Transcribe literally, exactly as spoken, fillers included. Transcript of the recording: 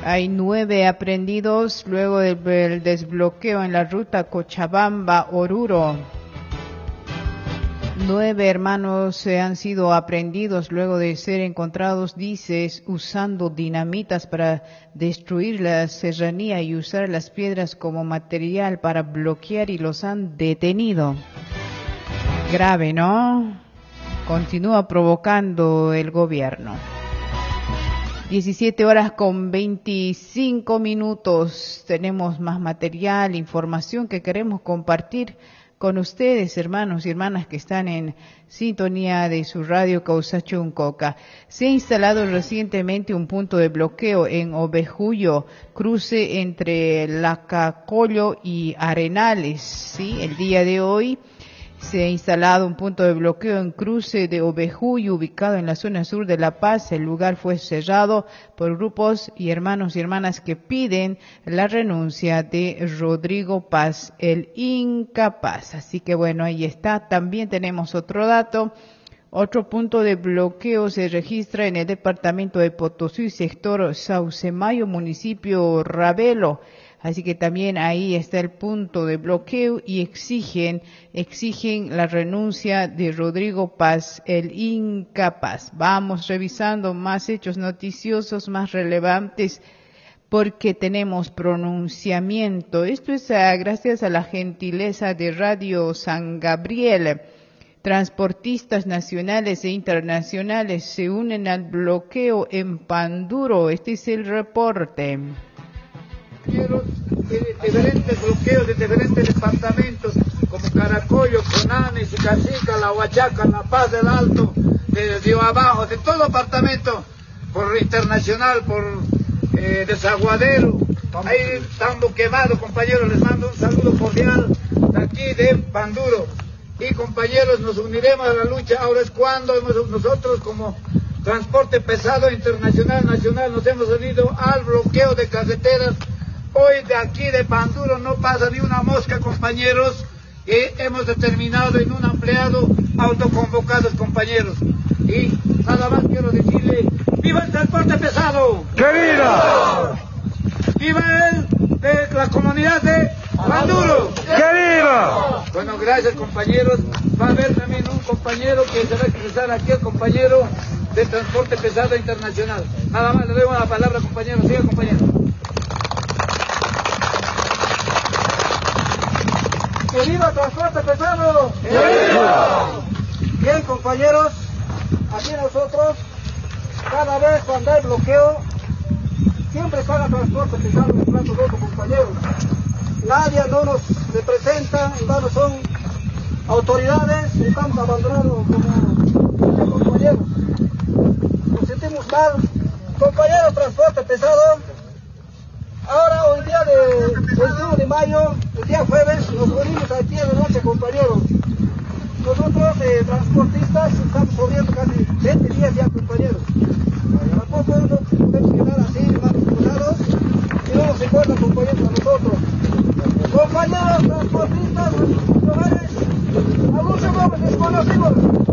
Hay nueve aprehendidos luego del desbloqueo en la ruta Cochabamba-Oruro. Nueve hermanos han sido aprehendidos luego de ser encontrados, dices, usando dinamitas para destruir la serranía y usar las piedras como material para bloquear, y los han detenido. Grave, ¿no? Continúa provocando el gobierno. diecisiete horas con veinticinco minutos. Tenemos más material, información que queremos compartir con ustedes, hermanos y hermanas que están en sintonía de su radio Causachuncoca. Se ha instalado recientemente un punto de bloqueo en Ovejuyo, cruce entre Lacacollo y Arenales. Sí, el día de hoy se ha instalado un punto de bloqueo en cruce de Ovejuyo, ubicado en la zona sur de La Paz. El lugar fue cerrado por grupos y hermanos y hermanas que piden la renuncia de Rodrigo Paz, el incapaz. Así que bueno, ahí está. También tenemos otro dato. Otro punto de bloqueo se registra en el departamento de Potosí, sector Saucemayo, municipio Ravelo. Así que también ahí está el punto de bloqueo y exigen, exigen la renuncia de Rodrigo Paz, el incapaz. Vamos revisando más hechos noticiosos, más relevantes, porque tenemos pronunciamiento. Esto es uh, gracias a la gentileza de Radio San Gabriel. Transportistas nacionales e internacionales se unen al bloqueo en Panduro. Este es el reporte. De diferentes bloqueos de diferentes departamentos como Caracollo, Conane, Sicachica, La Huachaca, La Paz del Alto, de Río Abajo, de todo departamento, por internacional, por eh, Desaguadero, ahí están bloqueados, compañeros. Les mando un saludo cordial de aquí de Panduro, y compañeros, nos uniremos a la lucha. Ahora es cuando hemos, nosotros como transporte pesado internacional, nacional, nos hemos unido al bloqueo de carreteras. Hoy de aquí de Panduro no pasa ni una mosca, compañeros, y hemos determinado en un ampliado autoconvocados, compañeros. Y nada más quiero decirle, ¡viva el transporte pesado! ¡Que viva! ¡Viva el de la comunidad de Panduro! ¡Que viva! Bueno, gracias, compañeros. Va a haber también un compañero que se va a expresar aquí, el compañero de transporte pesado internacional. Nada más le doy la palabra, compañero. Siga, compañero. ¡Que viva el transporte pesado! ¡Que viva! Bien, compañeros, aquí nosotros, cada vez cuando hay bloqueo, siempre paga transporte pesado en platos de otros compañeros. Nadie no nos representa, en vano son autoridades, estamos abandonados como compañeros. Nos sentimos mal. Compañeros, transporte pesado. Ahora, hoy día de veintiuno de mayo, el día jueves, nos unimos aquí en la noche, compañeros. Nosotros, eh, transportistas, estamos corriendo casi veinte días ya, compañeros. Tampoco no podemos quedar así, manos cruzados, y no nos encuentran, compañeros, a nosotros. Compañeros transportistas, nuestros lugares, anuncios desconocidos.